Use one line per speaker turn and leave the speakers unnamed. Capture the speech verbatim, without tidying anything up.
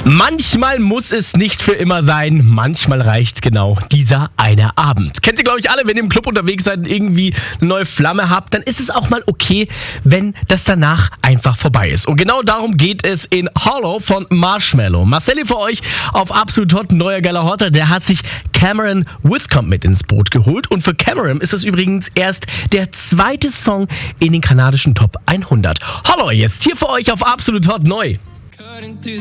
Manchmal muss es nicht für immer sein, manchmal reicht genau dieser eine Abend. Kennt ihr, glaube ich, alle, wenn ihr im Club unterwegs seid und irgendwie eine neue Flamme habt, dann ist es auch mal okay, wenn das danach einfach vorbei ist. Und genau darum geht es in Hollow von Marshmello. Marcelli für euch auf Absolut Hot, neuer geiler Hotter, der hat sich Cameron Whitcomb mit ins Boot geholt. Und für Cameron ist es übrigens erst der zweite Song in den kanadischen Top hundert. Hollow jetzt hier für euch auf Absolut Hot neu.